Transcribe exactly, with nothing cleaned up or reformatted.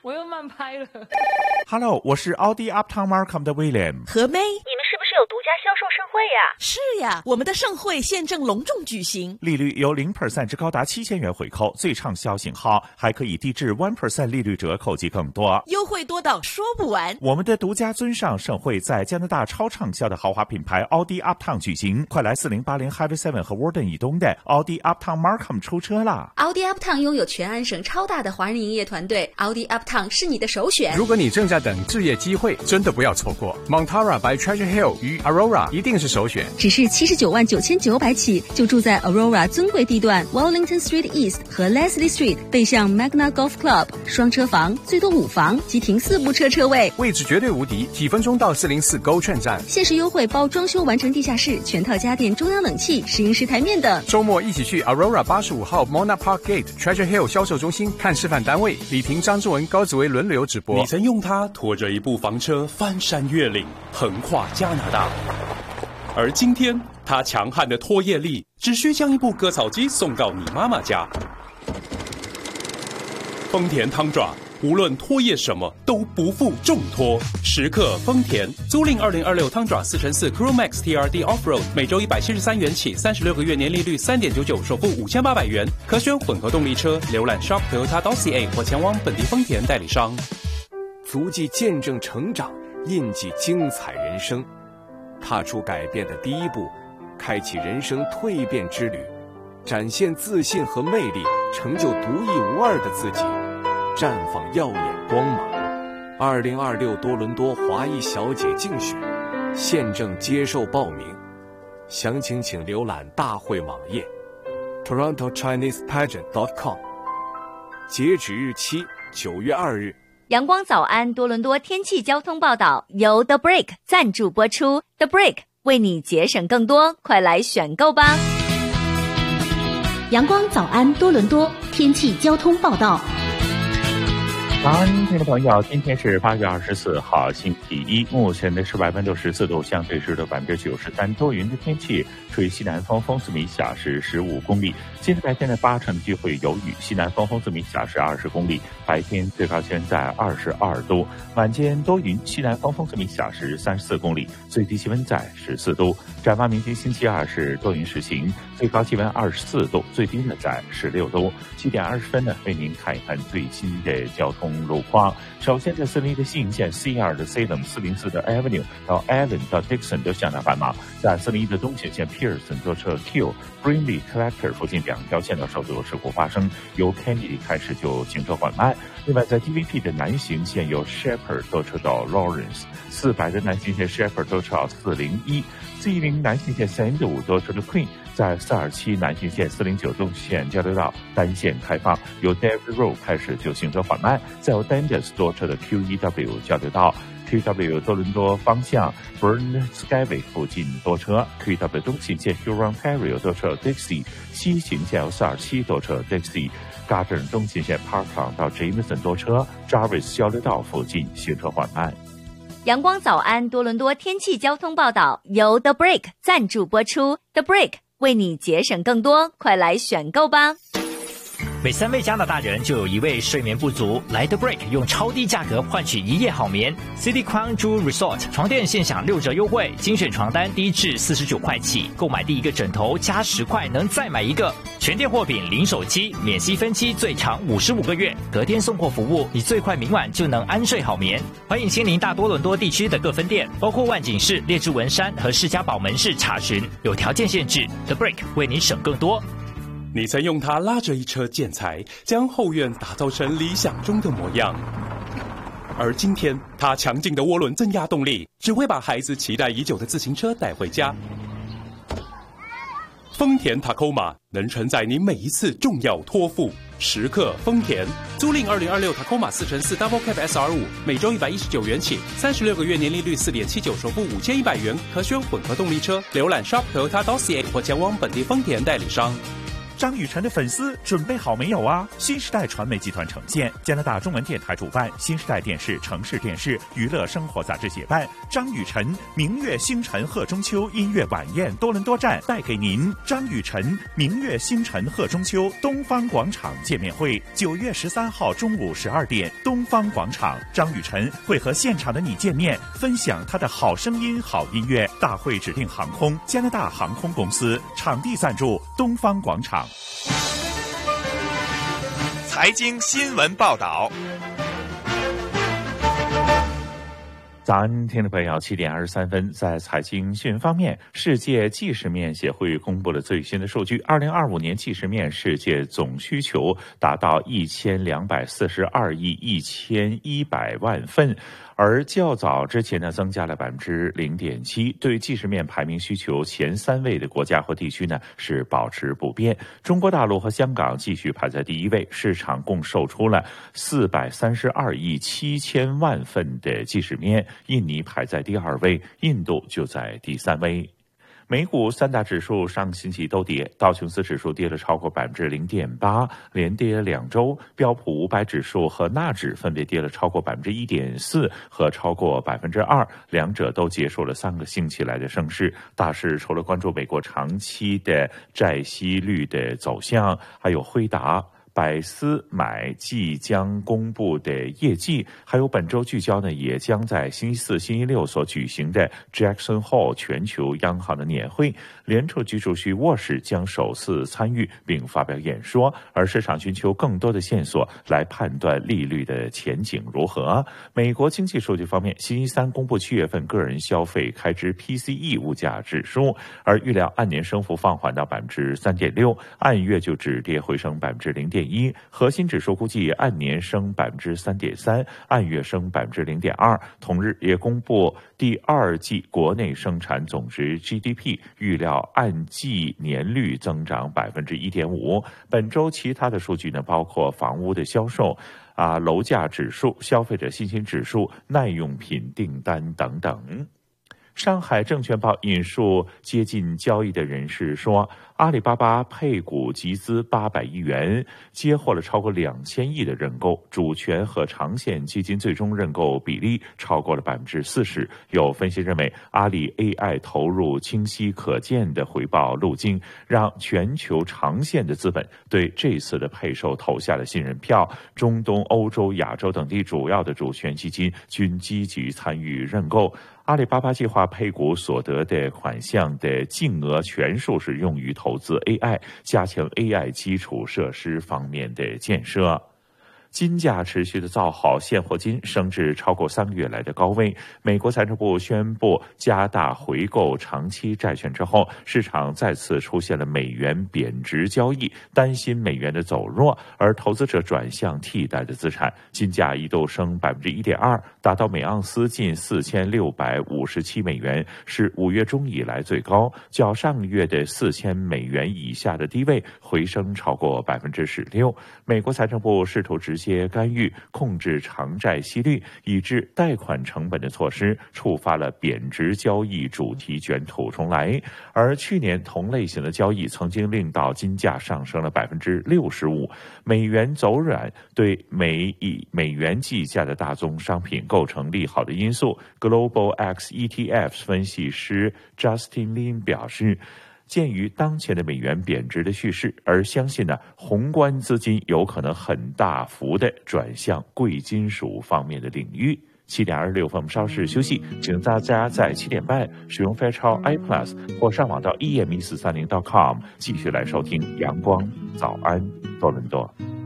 我又慢拍了。 Hello， 我是奥迪 Uptown Markham 的 William。 何妹， 你们是不是有独家销售盛会呀？ 是呀，我们的盛会现正隆重举行， 利率由 百分之零 至高达七千元回扣，最畅销型号还可以低至 百分之一 利率折扣及更多， 优惠多到说不完。 我们的独家尊上盛会在加拿大超畅销的豪华品牌奥迪 Uptown 举行，快来四零八零 Highway 七和 Warden 以东的奥迪 Uptown Markham 出车啦！ 奥迪 Uptown 拥有全安省超大的华人营业团队，奥迪 Uptown 是你的首选。 如果你正在等置业机会，真的不要错过 Montara by Treasure Hill 与 Aurora 一定是首选。 只是七十九万九千九百起，就住在 Aurora 尊贵地段 Wellington Street East 和 Leslie Street， 背向 Magna Golf Club， 双车房，最多五房及停四部车车位， 位置绝对无敌，几分钟到四零四 Go 券站。 限时优惠包装修完成地下室、全套家电、中央冷气、石英石台面等。 周末一起去 Aurora 八十五号 Mona Park Gate Treasure Hill 销售中心看示范单位，李平、张志文、高子薇轮流直播。 你曾用它拖着一部房车翻山越岭，横跨加拿大，而今天它强悍的拖曳力只需将一部割草机送到你妈妈家。丰田汤爪无论拖曳什么都不负重拖，时刻丰田。租赁二零二六汤爪四乘四 Crew Max T R D Offroad， 每周一百七十三元起，三十六个月年利率 三点九九， 首付五千八百元，可选混合动力车。浏览 shop toyota dot c a 或前往本地丰田代理商。 足迹见证成长，印记精彩人生。踏出改变的第一步，开启人生蜕变之旅，展现自信和魅力，成就独一无二的自己，绽放耀眼光芒。二零二六多伦多华裔小姐竞选现正接受报名，详情请浏览大会网页 toronto chinese pageant dot com， 截止日期九月二日。 阳光早安多伦多天气交通报道由 The Break 赞助播出， The Break 为你节省更多，快来选购吧。 阳光早安多伦多天气交通报道。 早安，听众朋友，今天是八月二十四号，星期一，目前的室外温度十四度，相对湿度百分之九十三，多云的天气，吹西南风，风速每小时十五公里。今天白天的八成机会有雨，西南风，风速每小时二十公里，白天最高气温在二十二度，晚间多云，西南风，风速每小时三十四公里，最低气温在十四度。展望明天星期二是多云时晴，最高气温二十四度，最低呢在十六度。七点二十分呢，为您看一看最新的交通路况。首先在四零一的西营线 C 二 的 Salem， 四零四的 Avenue 到 Allen 到 Dixon 都相当繁忙。在四零一的东线线 Pearson 坐车 Q Brinley Collector 附近两条线道受有事故发生，由 Kennedy 开始就行车缓慢。另外在 D V P 的南行线由 Shepherd 坐车到 Lawrence， 四百的南行线 Shepherd 坐车到四零一， 四一零南行线三十五坐车的 Queen， 在四二七南行线四零九东线交流道单线开放，由 David Road 开始就行车缓慢，再由 Dundas 坐车的 Q E W 交流道 Q W 多伦多方向 Burn Skyway 附近多车， Q W 东行线 Huron-Ontario 多车 Dixie， 西行线四二七多车 Dixie， Garden 东行线 Parkland 到 Jameson 多车 Jarvis 交流道附近行车缓慢。 阳光早安多伦多天气交通报道由 The Break 赞助播出， The Break 为你节省更多，快来选购吧。 每三位加拿大人就有一位睡眠不足，来 The Break 用超低价格换取一夜好眠。City Crown Jewel Resort 床垫现享六折优惠，精选床单低至四十九块起，购买第一个枕头加十块能再买一个。全店货品零手机，免息分期最长五十五个月，隔天送货服务，你最快明晚就能安睡好眠。欢迎亲临大多伦多地区的各分店，包括万景市、列治文山和士嘉堡门市查询，有条件限制。The Break 为你省更多。 你曾用它拉着一车建材，将后院打造成理想中的模样。而今天，它强劲的涡轮增压动力，只会把孩子期待已久的自行车带回家。丰田 Tacoma 能承载你每一次重要托付，时刻丰田。租赁二零二六 Tacoma 四乘四 Double Cab S R 五， 每周一百一十九元起，三十六个月年利率 四点七九， 首付五千一百元，可选混合动力车。浏览 shop toyota dot c a 或前往本地丰田代理商。 张雨晨的粉丝准备好没有啊？新时代传媒集团呈现，加拿大中文电台主办，新时代电视、城市电视、娱乐生活杂志协办，张雨晨明月星辰贺中秋音乐晚宴多伦多站带给您张雨晨明月星辰贺中秋东方广场见面会，九月十三号中午十二点，东方广场，张雨晨会和现场的你见面，分享他的好声音、好音乐。大会指定航空加拿大航空公司，场地赞助东方广场。 财经新闻报道。 早安，听众朋友，七点二十三分，在财经讯方面，世界即时面协会公布了最新的数据，二零二五年即时面世界总需求达到一千两百四十二亿一千一百万份。而较早之前呢，增加了百分之零点七。对即时面排名需求前三位的国家和地区呢，是保持不变。中国大陆和香港继续排在第一位，市场共售出了四百三十二亿七千万份的即时面。印尼排在第二位，印度就在第三位。美股三大指数上星期都跌，道琼斯指数跌了超过百分之零点八，连跌两周；标普五百指数和纳指分别跌了超过百分之一点四和超过百分之二，两者都结束了三个星期来的升势。大市除了关注美国长期的债息率的走向，还有辉达、百思买即将公布的业绩，还有本周聚焦呢，也将在星期四、星期六所举行的 Jackson Hole 全球央行的年会，联储局主席沃什将首次参与并发表演说，而市场寻求更多的线索来判断利率的前景如何。美国经济数据方面，星期三公布七月份个人消费开支 P C E 物价指数，而预料按年升幅放缓到百分之三点六，按月就止跌回升百分之零点一，核心指数估计按年升百分之三点三，按月升百分之零点二。同日也公布第二季国内生产总值 G D P， 预料按季年率增长百分之一点五。本周其他的数据呢，包括房屋的销售、啊楼价指数、消费者信心指数、耐用品订单等等。上海证券报引述接近交易的人士说，阿里巴巴配股集资八百亿元，接获了超过两千亿的认购，主权和长线基金最终认购比例超过了百分之四十。有分析认为，阿里 A I 投入清晰可见的回报路径，让全球长线的资本对这次的配售投下了信任票。中东、欧洲、亚洲等地主要的主权基金均积极参与认购。阿里巴巴计划配股所得的款项的净额全数是用于投资 A I， 加强 A I 基础设施方面的建设。金价持续的造好，现货金升至超过三个月来的高位。美国财政部宣布加大回购长期债券之后，市场再次出现了美元贬值交易，担心美元的走弱，而投资者转向替代的资产。金价一度升百分之一点二，达到每盎司近四千六百五十七美元，是五月中以来最高，较上个月的四千美元以下的低位回升超过百分之十六。美国财政部试图直接干预控制长债息率以致贷款成本的措施，触发了贬值交易主题卷土重来。而去年同类型的交易曾经令到金价上升了百分之六十五，美元走软对美以美元计价的大宗商品构成利好的因素。Global X E T F 分析师 Justin Lin 表示，鉴于当前的美元贬值的趋势，而相信呢，宏观资金有可能很大幅的转向贵金属方面的领域。七点二十六分，我们稍事休息，请大家在七点半使用 Fairchild I Plus 或上网到 e m 一四三零 点 com 继续来收听阳光早安多伦多。